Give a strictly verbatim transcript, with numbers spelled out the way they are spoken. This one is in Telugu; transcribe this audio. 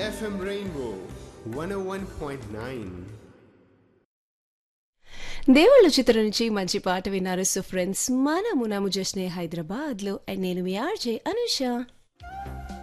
F M Rainbow one oh one point nine. దేవుళ్ళ చిత్రం నుంచి మంచి పాట విన్నారు. సో ఫ్రెండ్స్, మనము నము జస్నే హైదరాబాద్లో అండ్ నేను మీ ఆర్జే అనుష.